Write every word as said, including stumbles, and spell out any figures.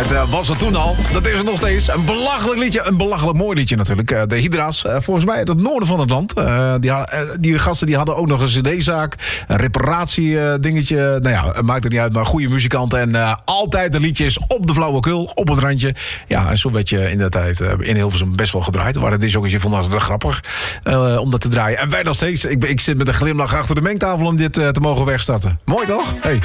Het uh, was er toen al. Dat is het nog steeds. Een belachelijk liedje. Een belachelijk mooi liedje natuurlijk. Uh, de Hydra's. Uh, volgens mij uit het noorden van het land. Uh, die, uh, die gasten die hadden ook nog een cd-zaak. Een reparatie-dingetje. Uh, nou ja, het maakt er niet uit. Maar goede muzikanten. En uh, altijd de liedjes op de flauwekul. Op het randje. Ja, en zo werd je in de tijd uh, in Hilversum best wel gedraaid. Waar het is ook eens, je vond dat grappig. Uh, om dat te draaien. En wij nog steeds. Ik, ik zit met een glimlach achter de mengtafel om dit uh, te mogen wegstarten. Mooi toch? Hey.